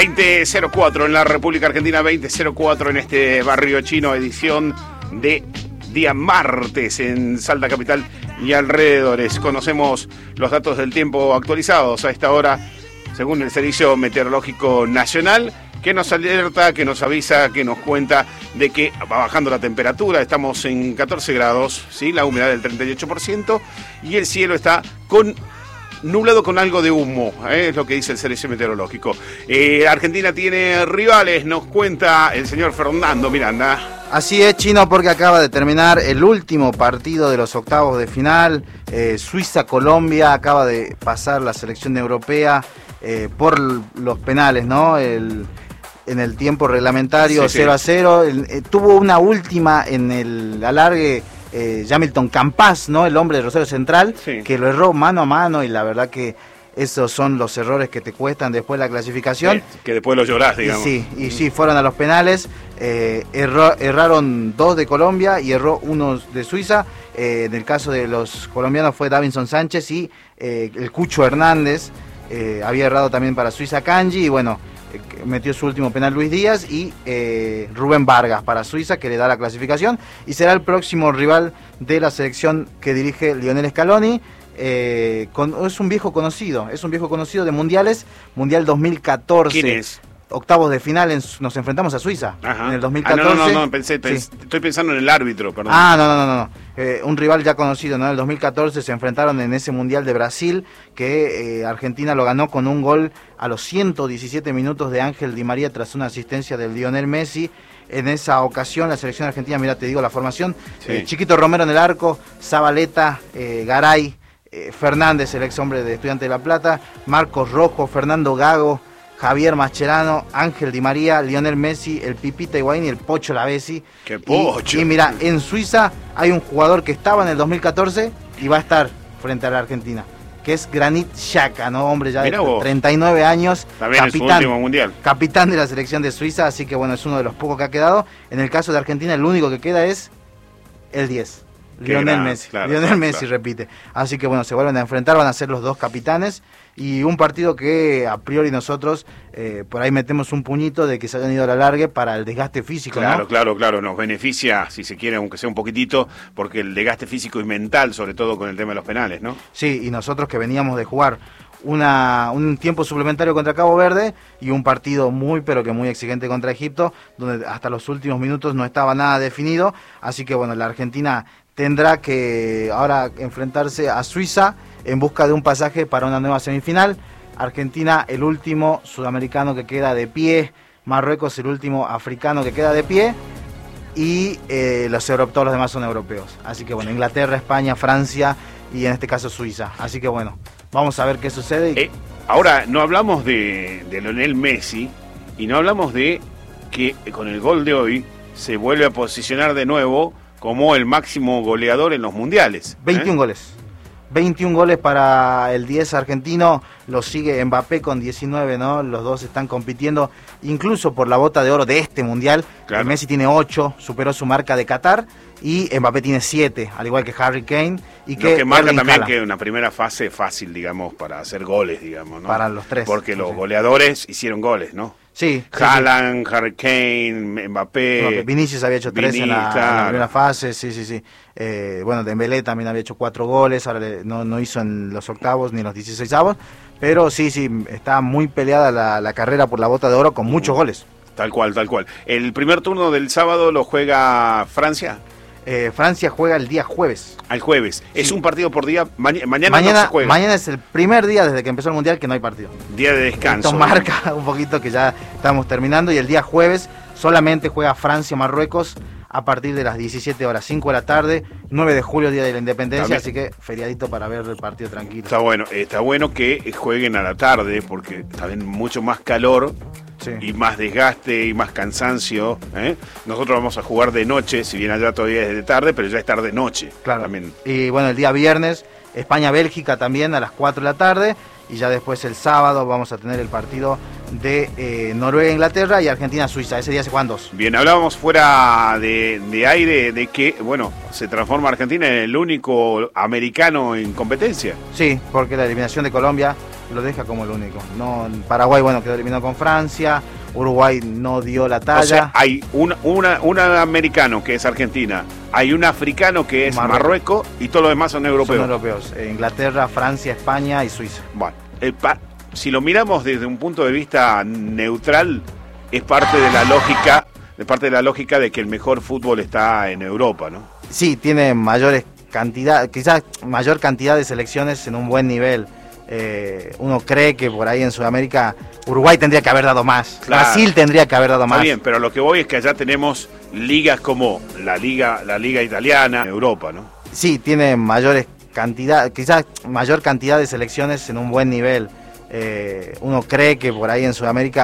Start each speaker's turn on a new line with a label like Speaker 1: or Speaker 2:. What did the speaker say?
Speaker 1: 20:04 en la República Argentina, 20:04 en este barrio chino, edición de día martes en Salta Capital y alrededores. Conocemos los datos del tiempo actualizados a esta hora, según el Servicio Meteorológico Nacional, que nos alerta, que nos avisa, que nos cuenta de que va bajando la temperatura. Estamos en 14 grados, ¿sí? La humedad del 38% y el cielo está nublado con algo de humo, es lo que dice el Servicio Meteorológico. Argentina tiene rivales, nos cuenta el señor Fernando Miranda.
Speaker 2: Así es, Chino, porque acaba de terminar el último partido de los octavos de final. Suiza-Colombia, acaba de pasar la selección europea por los penales, ¿no? En el tiempo reglamentario, sí, 0-0. Tuvo una última en el alargue. Jamilton Campas, ¿no? El hombre de Rosario Central, sí, que lo erró mano a mano, y la verdad que esos son los errores que te cuestan después la clasificación.
Speaker 1: Que después lo llorás, digamos.
Speaker 2: Y sí, fueron a los penales. Erraron 2 de Colombia y erró 1 de Suiza. En el caso de los colombianos fue Davinson Sánchez y el Cucho Hernández. Había errado también para Suiza Kanji, y bueno, metió su último penal Luis Díaz, y Rubén Vargas para Suiza, que le da la clasificación y será el próximo rival de la selección que dirige Lionel Scaloni. Es un viejo conocido de mundiales, Mundial 2014.
Speaker 1: ¿Quién es?
Speaker 2: Octavos de final, nos enfrentamos a Suiza. Ajá. En el 2014.
Speaker 1: Estoy pensando en el árbitro, perdón.
Speaker 2: No. Un rival ya conocido, ¿no? En el 2014 se enfrentaron en ese Mundial de Brasil, que Argentina lo ganó con un gol a los 117 minutos de Ángel Di María tras una asistencia del Lionel Messi. En esa ocasión la selección argentina, mira, te digo la formación, sí. Chiquito Romero en el arco, Zabaleta, Garay, Fernández, el ex hombre de Estudiantes de La Plata, Marcos Rojo, Fernando Gago, Javier Mascherano, Ángel Di María, Lionel Messi, el Pipita Higuaín y el Pocho Lavezzi.
Speaker 1: ¡Qué pocho!
Speaker 2: Y mira, en Suiza hay un jugador que estaba en el 2014 y va a estar frente a la Argentina, que es Granit Xhaka, ¿no? Hombre ya de 39 años.
Speaker 1: También capitán, en su último mundial.
Speaker 2: Capitán de la selección de Suiza, así que bueno, es uno de los pocos que ha quedado. En el caso de Argentina, el único que queda es el 10. Lionel Messi. Lionel Messi repite. Así que bueno, se vuelven a enfrentar, van a ser los dos capitanes. Y un partido que a priori nosotros por ahí metemos un puñito de que se hayan ido a la largue para el desgaste físico, ¿no? Claro,
Speaker 1: nos beneficia, si se quiere, aunque sea un poquitito, porque el desgaste físico y mental, sobre todo con el tema de los penales, ¿no?
Speaker 2: Sí, y nosotros que veníamos de jugar un tiempo suplementario contra Cabo Verde y un partido muy exigente contra Egipto, donde hasta los últimos minutos no estaba nada definido, así que bueno, la Argentina tendrá que ahora enfrentarse a Suiza en busca de un pasaje para una nueva semifinal. Argentina, el último sudamericano que queda de pie. Marruecos, el último africano que queda de pie. Y todos los demás son europeos. Así que bueno, Inglaterra, España, Francia y en este caso Suiza. Así que bueno, vamos a ver qué sucede.
Speaker 1: Ahora, no hablamos de Lionel Messi y no hablamos de que con el gol de hoy se vuelve a posicionar de nuevo como el máximo goleador en los mundiales.
Speaker 2: 21 goles. 21 goles para el 10 argentino, lo sigue Mbappé con 19, ¿no? Los dos están compitiendo incluso por la bota de oro de este mundial. Claro. Messi tiene 8, superó su marca de Qatar, y Mbappé tiene 7, al igual que Harry Kane. Y
Speaker 1: que marca también que una primera fase fácil, digamos, para hacer goles, digamos, ¿no?
Speaker 2: Para los tres.
Speaker 1: Porque los goleadores hicieron goles, ¿no?
Speaker 2: Sí.
Speaker 1: Haaland, Harry Kane, Mbappé.
Speaker 2: Vinicius había hecho 3 en la primera fase, sí. Bueno, Dembélé también había hecho 4 goles, ahora no hizo en los octavos ni en los 16avos, pero sí, está muy peleada la carrera por la bota de oro con muchos goles.
Speaker 1: Tal cual. El primer turno del sábado lo juega Francia.
Speaker 2: Francia juega el día jueves.
Speaker 1: Al jueves. Sí. Es un partido por día. Mañana no se juega.
Speaker 2: Mañana es el primer día desde que empezó el Mundial que no hay partido.
Speaker 1: Día de descanso.
Speaker 2: Esto marca un poquito que ya estamos terminando, y el día jueves solamente juega Francia-Marruecos a partir de las 17 horas, 5 de la tarde, 9 de julio, Día de la Independencia, así que feriadito para ver el partido tranquilo.
Speaker 1: Está bueno que jueguen a la tarde, porque también mucho más calor. Sí. Y más desgaste y más cansancio, ¿eh? Nosotros vamos a jugar de noche, si bien allá todavía es de tarde, pero ya es tarde-noche.
Speaker 2: Claro.
Speaker 1: También.
Speaker 2: Y bueno, el día viernes, España-Bélgica también a las 4 de la tarde, y ya después el sábado vamos a tener el partido de Noruega-Inglaterra y Argentina-Suiza. Ese día se juegan 2.
Speaker 1: Bien, hablábamos fuera de aire de que, bueno, se transforma Argentina en el único americano en competencia.
Speaker 2: Sí, porque la eliminación de Colombia lo deja como el único. No, Paraguay, bueno, quedó eliminado con Francia, Uruguay no dio la talla.
Speaker 1: O sea, hay un americano que es Argentina, hay un africano que es Marruecos y todos los demás son europeos.
Speaker 2: Son europeos, Inglaterra, Francia, España y Suiza.
Speaker 1: Bueno, si lo miramos desde un punto de vista neutral, es parte de la lógica de que el mejor fútbol está en Europa, ¿no?
Speaker 2: Sí, tiene quizás mayor cantidad de selecciones en un buen nivel. Uno cree que por ahí en Sudamérica Uruguay tendría que haber dado más, claro. Brasil tendría que haber dado más.
Speaker 1: Está bien, pero lo que voy es que allá tenemos ligas como la liga italiana, Europa, ¿no?
Speaker 2: Sí, tiene quizás mayor cantidad de selecciones en un buen nivel. Uno cree que por ahí en Sudamérica